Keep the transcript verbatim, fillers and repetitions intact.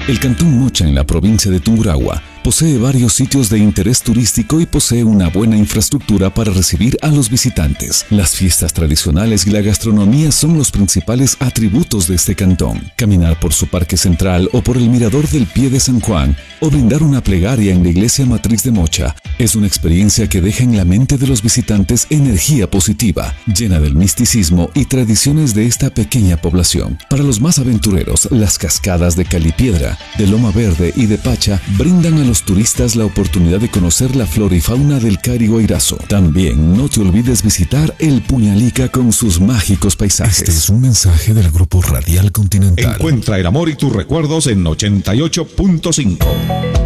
El Cantón Mocha, en la provincia de Tungurahua, posee varios sitios de interés turístico y posee una buena infraestructura para recibir a los visitantes. Las fiestas tradicionales y la gastronomía son los principales atributos de este cantón. Caminar por su parque central o por el mirador del Pie de San Juan o brindar una plegaria en la iglesia matriz de Mocha es una experiencia que deja en la mente de los visitantes energía positiva, llena del misticismo y tradiciones de esta pequeña población. Para los más aventureros, las cascadas de Calipiedra, de Loma Verde y de Pacha brindan a los turistas la oportunidad de conocer la flora y fauna del Cari Guairazo. También no te olvides visitar el Puñalica con sus mágicos paisajes. Este es un mensaje del Grupo Radial Continental. Encuentra el amor y tus recuerdos en ochenta y ocho punto cinco.